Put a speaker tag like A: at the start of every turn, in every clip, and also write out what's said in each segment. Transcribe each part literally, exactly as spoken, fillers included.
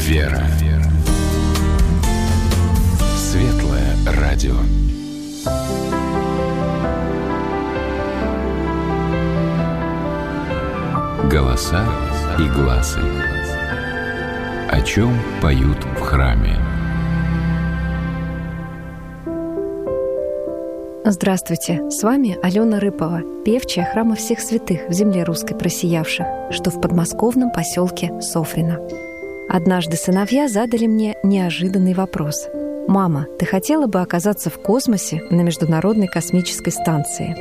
A: Вера. Светлое радио. Голоса и глазы. О чем поют в храме.
B: Здравствуйте, с вами Алена Рыпова, певчая храма всех святых в земле русской просиявших, что в подмосковном поселке Софрино. Однажды сыновья задали мне неожиданный вопрос. «Мама, ты хотела бы оказаться в космосе на Международной космической станции?»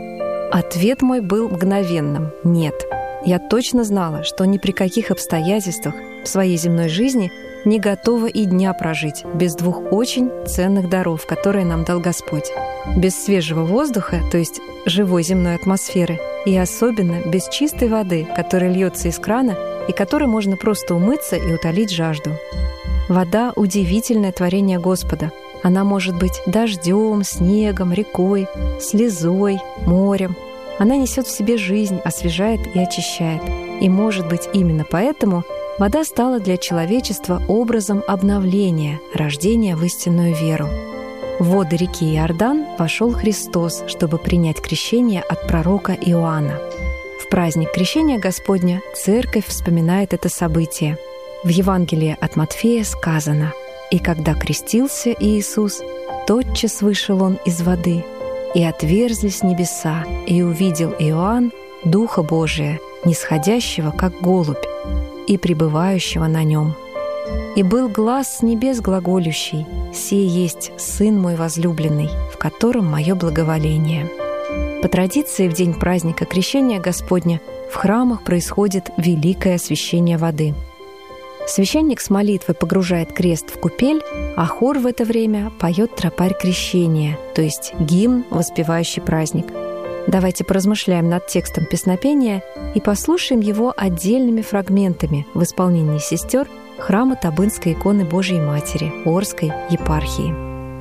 B: Ответ мой был мгновенным – нет. Я точно знала, что ни при каких обстоятельствах в своей земной жизни не готова и дня прожить без двух очень ценных даров, которые нам дал Господь. Без свежего воздуха, то есть живой земной атмосферы, и особенно без чистой воды, которая льется из крана и которой можно просто умыться и утолить жажду. Вода — удивительное творение Господа. Она может быть дождем, снегом, рекой, слезой, морем. Она несет в себе жизнь, освежает и очищает. И, может быть, именно поэтому вода стала для человечества образом обновления, рождения в истинную веру. В воды реки Иордан вошел Христос, чтобы принять крещение от пророка Иоанна. В праздник Крещения Господня Церковь вспоминает это событие. В Евангелии от Матфея сказано: «И когда крестился Иисус, тотчас вышел Он из воды, и отверзлись небеса, и увидел Иоанн Духа Божия, нисходящего, как голубь, и пребывающего на нем. И был глас с небес глаголющий: «Сей есть Сын мой возлюбленный, в котором мое благоволение». По традиции, в день праздника Крещения Господня в храмах происходит великое освящение воды. Священник с молитвой погружает крест в купель, а хор в это время поет тропарь крещения, то есть гимн, воспевающий праздник. Давайте поразмышляем над текстом песнопения и послушаем его отдельными фрагментами в исполнении сестер храма Табынской иконы Божией Матери Орской епархии.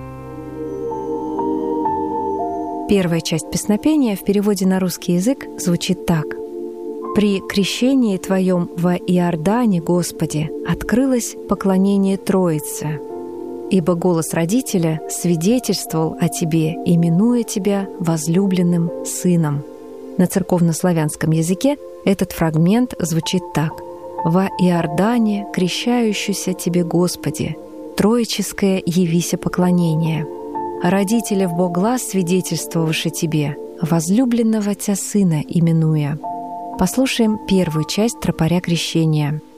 B: Первая часть песнопения в переводе на русский язык звучит так: «При крещении Твоем во Иордане, Господи, открылось поклонение Троице, ибо голос родителя свидетельствовал о Тебе, именуя Тебя возлюбленным Сыном». На церковнославянском языке этот фрагмент звучит так: «Во Иордане, крещающийся Тебе, Господи, троическое явися поклонение. Родителя в Бог глаз свидетельствовавши Тебе, возлюбленного Тя Сына именуя». Послушаем первую часть тропаря крещения.